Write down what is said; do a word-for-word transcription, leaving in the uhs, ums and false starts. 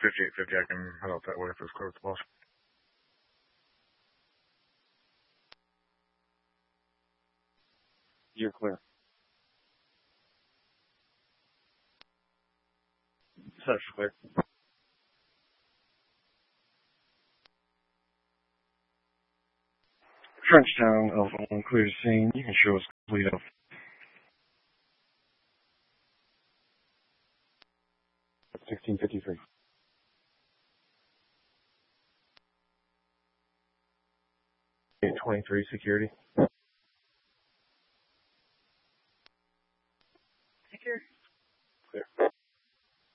fifty-eight fifty, I can head out that way if it's clear with the boss. You're clear. Such clear. Trenchtown, Alpha one, clear the scene. You can show us complete Alpha. sixteen fifty-three. eight twenty-three, security.